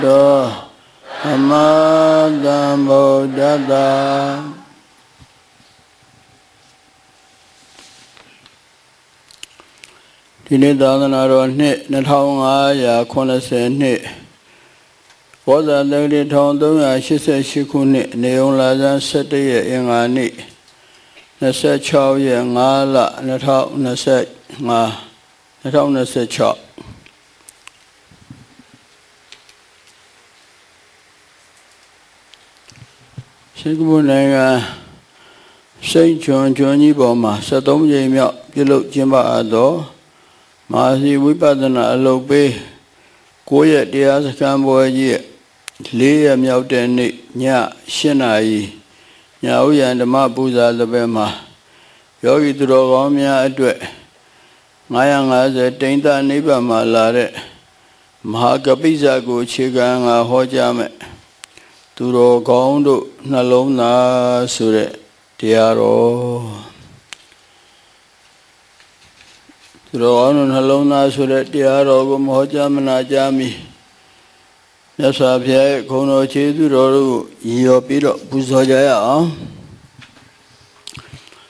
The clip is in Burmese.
တောသမ္မာသမ္ဗုဒ္ဓတ္တဒီနေ့သာသနာတော်နှစ်2580နှစ်ဘောဇာတက္ကရာ1388ခုနှစ်နေုံလာဇန်17ရက်အင်္ဂါနေ့26ရက်5လ2026စင်ကာပူနိုင်ငံစိန့်ကျွန်းကြီးပေါ်မှာ73ကြိမ်မြောက်ပြုလုပ်ကျင်းပအပ်သောမဟာစီဝိပဿနာအလုပ်ပေး9ရက်တရားစခန်းပွဲကြီး4ရက်မြောက်တဲ့နေ့ည8နာရီညဥ်ရံဓမ္မပူဇာသဘက်မှာယောဂီသူတော်ကောင်းများအတွက်950တိန်တနိဗ္ဗာန်မှာလာတဲ့မဟာကပိစကိုအခြေခံကဟောကြားမယ်သူတော်ကောင်းတို့နှလုံးသားဆိုတဲ့တရားတော်သူတော်ကောင်းတို့နှလုံးသားဆိုတဲ့တရားတော်ကိုမဟောကြားမနာကြားမီမြတ်စွာဘုရားရဲ့ဂုဏ်တော်ကျေးဇူးတော်တို့ရည်ရောပြီးတော့ပူဇော်ကြရအောင်